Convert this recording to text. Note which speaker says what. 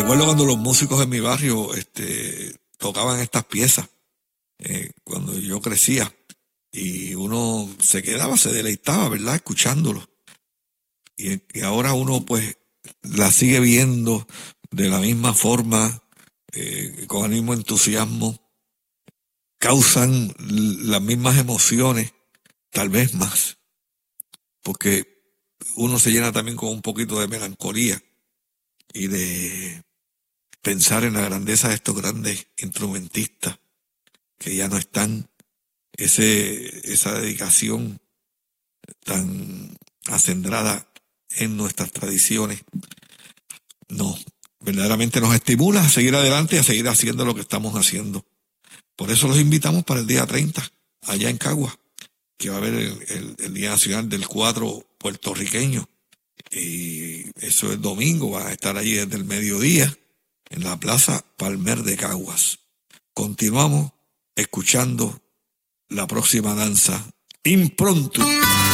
Speaker 1: recuerdo cuando los músicos en mi barrio tocaban estas piezas, cuando yo crecía, y uno se quedaba, se deleitaba, ¿verdad?, escuchándolo. Y ahora uno pues la sigue viendo de la misma forma, con el mismo entusiasmo, causan las mismas emociones, tal vez más, porque uno se llena también con un poquito de melancolía y de pensar en la grandeza de estos grandes instrumentistas que ya no están, esa dedicación tan acendrada en nuestras tradiciones, no, verdaderamente nos estimula a seguir adelante y a seguir haciendo lo que estamos haciendo. Por eso los invitamos para el día 30, allá en Caguas, que va a haber el Día Nacional del Cuatro puertorriqueño. Y eso es domingo, van a estar allí desde el mediodía en la Plaza Palmer de Caguas. Continuamos escuchando la próxima danza, Impromptu.